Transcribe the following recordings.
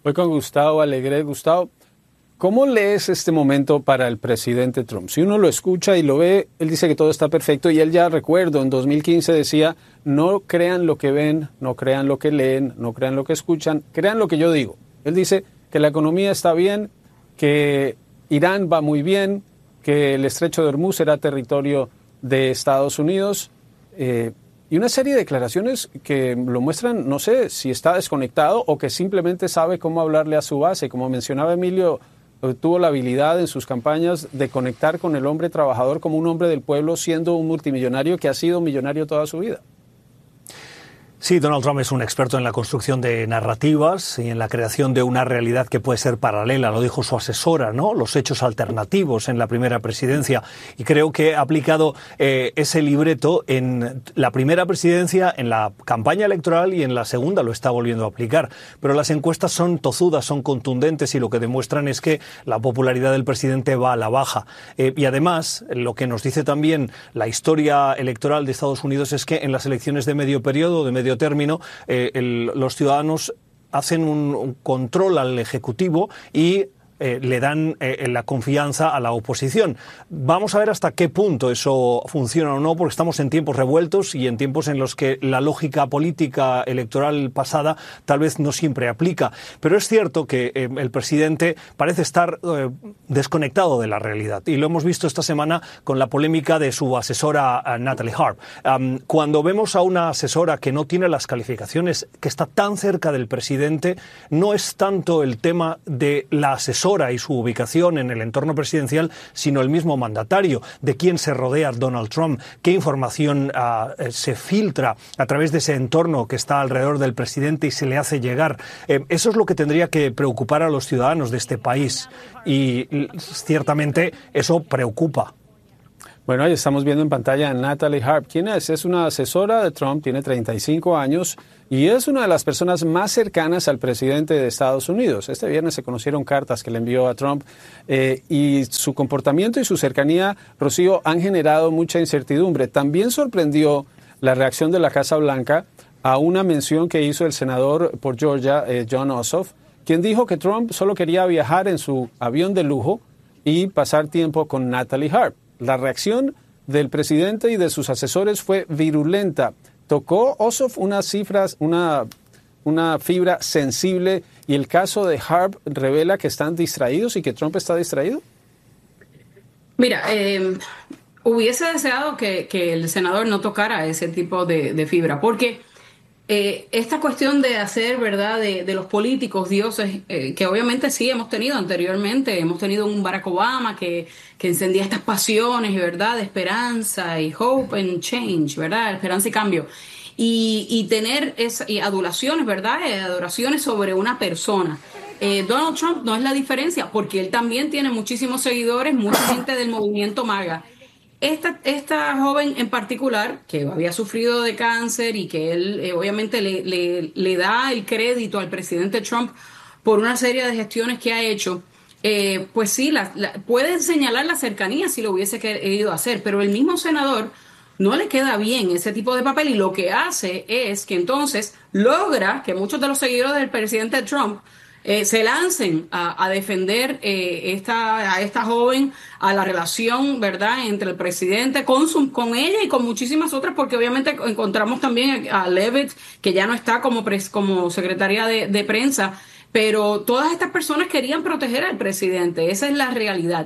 Voy con Gustavo Alegre. Gustavo, ¿cómo lees este momento para el presidente Trump? Si uno lo escucha y lo ve, él dice que todo está perfecto y él ya recuerdo, en 2015 decía, no crean lo que ven, no crean lo que leen, no crean lo que escuchan, crean lo que yo digo. Él dice que la economía está bien, que Irán va muy bien, que el estrecho de Hormuz será territorio de Estados Unidos. Y una serie de declaraciones que lo muestran, no sé si está desconectado o que simplemente sabe cómo hablarle a su base. Como mencionaba Emilio, tuvo la habilidad en sus campañas de conectar con el hombre trabajador como un hombre del pueblo, siendo un multimillonario que ha sido millonario toda su vida. Sí, Donald Trump es un experto en la construcción de narrativas y en la creación de una realidad que puede ser paralela, lo dijo su asesora, ¿no? Los hechos alternativos en la primera presidencia. Y creo que ha aplicado ese libreto en la primera presidencia, en la campaña electoral y en la segunda lo está volviendo a aplicar. Pero las encuestas son tozudas, son contundentes y lo que demuestran es que la popularidad del presidente va a la baja. Y además, lo que nos dice también la historia electoral de Estados Unidos es que en las elecciones de medio periodo, de medio término, los ciudadanos hacen un control al Ejecutivo y le dan la confianza a la oposición. Vamos a ver hasta qué punto eso funciona o no, porque estamos en tiempos revueltos y en tiempos en los que la lógica política electoral pasada tal vez no siempre aplica. Pero es cierto que el presidente parece estar desconectado de la realidad. Y lo hemos visto esta semana con la polémica de su asesora Natalie Harp. Cuando vemos a una asesora que no tiene las calificaciones, que está tan cerca del presidente, no es tanto el tema de la asesora y su ubicación en el entorno presidencial, sino el mismo mandatario, de quién se rodea Donald Trump, qué información se filtra a través de ese entorno que está alrededor del presidente y se le hace llegar. Eso es lo que tendría que preocupar a los ciudadanos de este país y ciertamente eso preocupa. Bueno, ahí estamos viendo en pantalla a Natalie Harp. ¿Quién es? Es una asesora de Trump, tiene 35 años y es una de las personas más cercanas al presidente de Estados Unidos. Este viernes se conocieron cartas que le envió a Trump y su comportamiento y su cercanía, Rocío, han generado mucha incertidumbre. También sorprendió la reacción de la Casa Blanca a una mención que hizo el senador por Georgia, Jon Ossoff, quien dijo que Trump solo quería viajar en su avión de lujo y pasar tiempo con Natalie Harp. La reacción del presidente y de sus asesores fue virulenta. Tocó Ossoff una fibra sensible y el caso de Harp revela que están distraídos y que Trump está distraído. Mira, hubiese deseado que el senador no tocara ese tipo de fibra, porque esta cuestión de hacer, ¿verdad?, de los políticos dioses, que obviamente sí hemos tenido anteriormente, hemos tenido un Barack Obama que encendía estas pasiones, ¿verdad?, de esperanza y hope and change, ¿verdad?, esperanza y cambio, y tener adulaciones, ¿verdad?, adoraciones sobre una persona. Donald Trump no es la diferencia, porque él también tiene muchísimos seguidores, mucha gente del movimiento MAGA. Esta joven en particular, que había sufrido de cáncer y que él obviamente le da el crédito al presidente Trump por una serie de gestiones que ha hecho, pues sí, pueden señalar la cercanía si lo hubiese querido hacer, pero el mismo senador no le queda bien ese tipo de papel y lo que hace es que entonces logra que muchos de los seguidores del presidente Trump se lancen a defender a esta joven, a la relación, ¿verdad?, entre el presidente con ella y con muchísimas otras, porque obviamente encontramos también a Leavitt, que ya no está como secretaria de prensa, pero todas estas personas querían proteger al presidente. Esa es la realidad.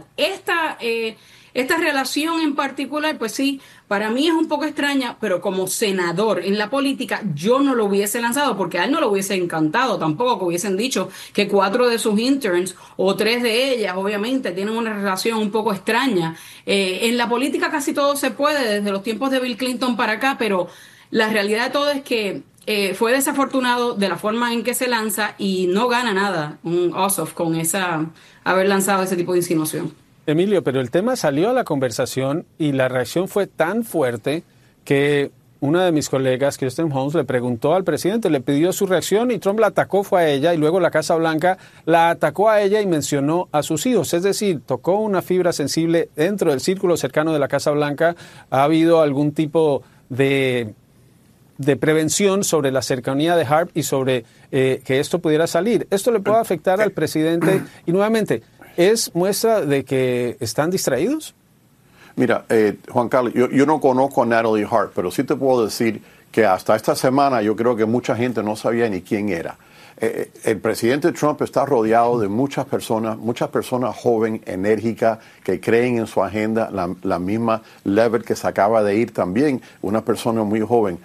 Esta relación en particular, pues sí, para mí es un poco extraña, pero como senador en la política yo no lo hubiese lanzado porque a él no lo hubiese encantado tampoco que hubiesen dicho que 4 de sus interns o 3 de ellas obviamente tienen una relación un poco extraña. En la política casi todo se puede desde los tiempos de Bill Clinton para acá, pero la realidad de todo es que fue desafortunado de la forma en que se lanza y no gana nada un Ossoff con haber lanzado ese tipo de insinuación. Emilio, pero el tema salió a la conversación y la reacción fue tan fuerte que una de mis colegas, Kirsten Holmes, le preguntó al presidente, le pidió su reacción y Trump la atacó, fue a ella, y luego la Casa Blanca la atacó a ella y mencionó a sus hijos. Es decir, tocó una fibra sensible dentro del círculo cercano de la Casa Blanca. ¿Ha habido algún tipo de de prevención sobre la cercanía de HAARP y sobre que esto pudiera salir. ¿Esto le puede afectar al presidente? Y nuevamente, ¿es muestra de que están distraídos? Mira, Juan Carlos, yo no conozco a Natalie Hart, pero sí te puedo decir que hasta esta semana yo creo que mucha gente no sabía ni quién era. El presidente Trump está rodeado de muchas personas jóvenes, enérgicas, que creen en su agenda, la misma Levitt que se acaba de ir también, una persona muy joven.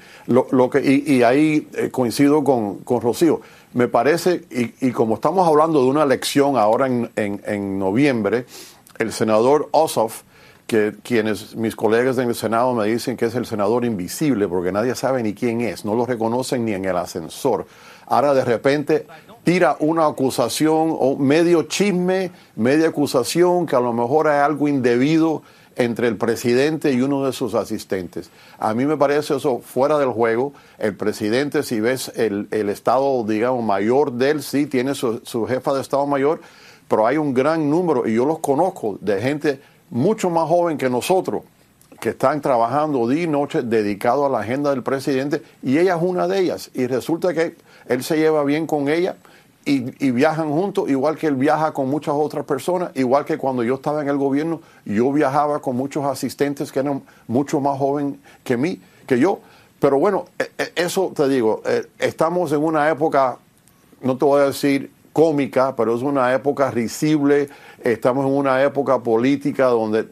Y ahí coincido con Rocío. Me parece, y como estamos hablando de una elección ahora en noviembre, el senador Ossoff, quienes mis colegas en el Senado me dicen que es el senador invisible porque nadie sabe ni quién es, no lo reconocen ni en el ascensor. Ahora de repente tira una acusación o medio chisme, media acusación que a lo mejor hay algo indebido entre el presidente y uno de sus asistentes. A mí me parece eso fuera del juego. El presidente, si ves el estado, digamos, mayor de él, sí tiene su jefa de estado mayor, pero hay un gran número, y yo los conozco, de gente mucho más joven que nosotros, que están trabajando día y noche dedicado a la agenda del presidente, y ella es una de ellas. Y resulta que él se lleva bien con ella y viajan juntos, igual que él viaja con muchas otras personas, igual que cuando yo estaba en el gobierno, yo viajaba con muchos asistentes que eran mucho más jóvenes que yo. Pero bueno, eso te digo, estamos en una época, no te voy a decir cómica, pero es una época risible. Estamos en una época política donde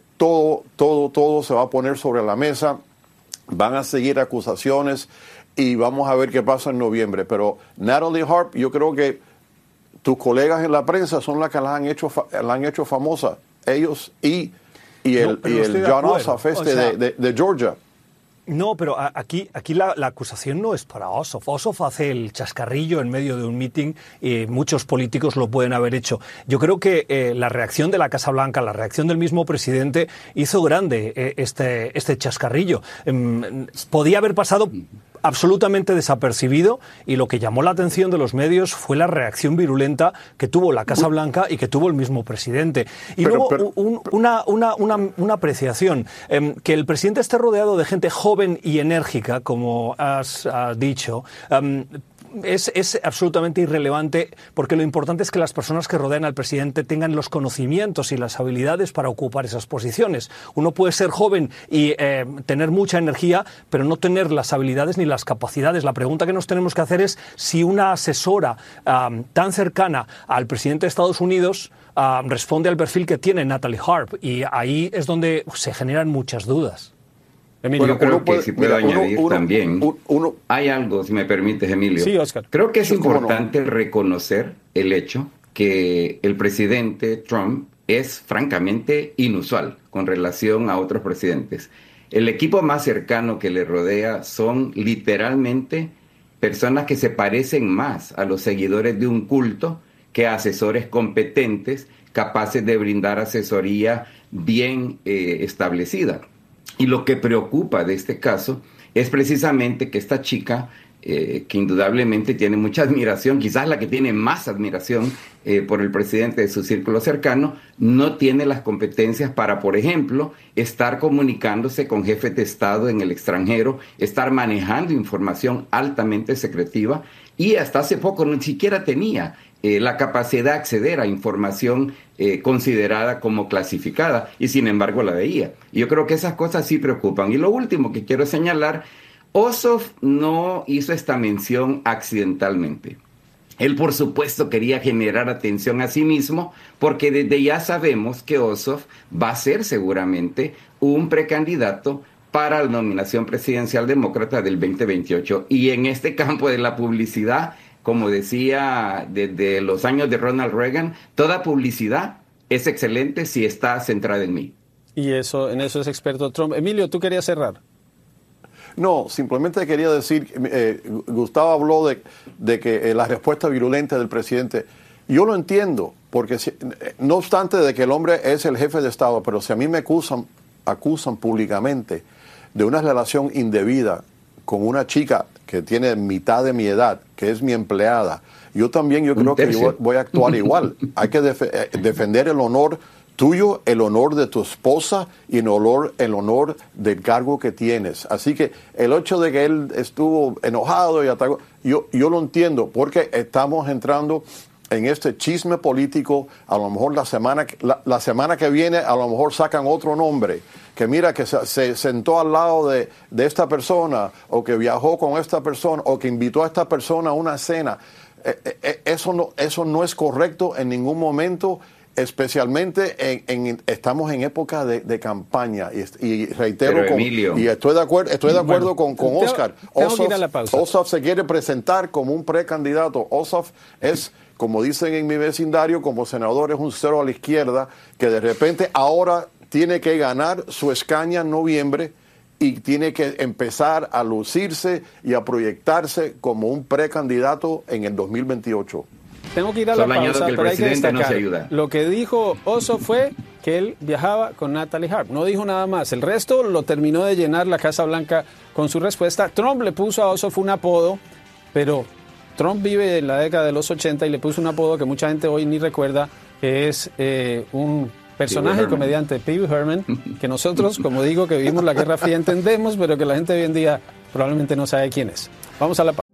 todo se va a poner sobre la mesa. Van a seguir acusaciones y vamos a ver qué pasa en noviembre. Pero Natalie Hart, yo creo que tus colegas en la prensa son las que la han hecho famosa. Ellos y el John Ossoff de Georgia. No, pero aquí la acusación no es para Ossoff. Ossoff hace el chascarrillo en medio de un meeting y muchos políticos lo pueden haber hecho. Yo creo que la reacción de la Casa Blanca, la reacción del mismo presidente hizo grande este chascarrillo. Podía haber pasado absolutamente desapercibido, y lo que llamó la atención de los medios fue la reacción virulenta que tuvo la Casa Blanca y que tuvo el mismo presidente. Y luego una apreciación, que el presidente esté rodeado de gente joven y enérgica, como has dicho, es absolutamente irrelevante, porque lo importante es que las personas que rodean al presidente tengan los conocimientos y las habilidades para ocupar esas posiciones. Uno puede ser joven y tener mucha energía, pero no tener las habilidades ni las capacidades. La pregunta que nos tenemos que hacer es si una asesora tan cercana al presidente de Estados Unidos responde al perfil que tiene Natalie Hart, y ahí es donde se generan muchas dudas. Emilio, yo creo que si puedo añadir también, hay algo, si me permites, Emilio. Sí, Oscar. Creo que es importante reconocer el hecho que el presidente Trump es francamente inusual con relación a otros presidentes. El equipo más cercano que le rodea son literalmente personas que se parecen más a los seguidores de un culto que a asesores competentes, capaces de brindar asesoría bien establecida. Y lo que preocupa de este caso es precisamente que esta chica, que indudablemente tiene mucha admiración, quizás la que tiene más admiración por el presidente de su círculo cercano, no tiene las competencias para, por ejemplo, estar comunicándose con jefes de Estado en el extranjero, estar manejando información altamente secretiva, y hasta hace poco ni siquiera tenía la capacidad de acceder a información considerada como clasificada, y sin embargo la veía. Y yo creo que esas cosas sí preocupan. Y lo último que quiero señalar, Ossoff no hizo esta mención accidentalmente. Él, por supuesto, quería generar atención a sí mismo, porque desde ya sabemos que Ossoff va a ser seguramente un precandidato para la nominación presidencial demócrata del 2028. Y en este campo de la publicidad, como decía desde los años de Ronald Reagan, toda publicidad es excelente si está centrada en mí. Y en eso es experto Trump. Emilio, ¿tú querías cerrar? No, simplemente quería decir, Gustavo habló de que la respuesta virulenta del presidente, yo lo entiendo, porque no obstante de que el hombre es el jefe de Estado, pero si a mí me acusan públicamente de una relación indebida con una chica que tiene mitad de mi edad, que es mi empleada, yo creo que yo voy a actuar igual. Hay que defender el honor tuyo, el honor de tu esposa y el honor del cargo que tienes. Así que el hecho de que él estuvo enojado y atacó, yo lo entiendo, porque estamos entrando en este chisme político. A lo mejor la semana que viene a lo mejor sacan otro nombre, que mira que se sentó al lado de esta persona, o que viajó con esta persona, o que invitó a esta persona a una cena. Eso no es correcto en ningún momento, especialmente estamos en época de campaña, y reitero, y estoy de acuerdo con Oscar. Ossoff se quiere presentar como un precandidato. Ossoff es, como dicen en mi vecindario, como senador, es un cero a la izquierda, que de repente ahora tiene que ganar su escaño en noviembre y tiene que empezar a lucirse y a proyectarse como un precandidato en el 2028. Tengo que ir a la pausa, pero hay que destacar. Lo que dijo Ossoff fue que él viajaba con Natalie Harp. No dijo nada más. El resto lo terminó de llenar la Casa Blanca con su respuesta. Trump le puso a Ossoff un apodo, pero Trump vive en la década de los 80 y le puso un apodo que mucha gente hoy ni recuerda, que es un personaje y comediante, Pee Wee Herman, que nosotros, como digo, que vivimos la Guerra Fría entendemos, pero que la gente hoy en día probablemente no sabe quién es. Vamos a la pausa.